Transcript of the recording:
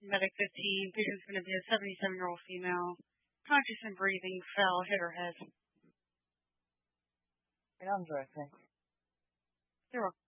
Medic 15. Patient's going to be a 77-year-old female. Conscious and breathing. Fell. Hit her head. And I'm driving. You're welcome.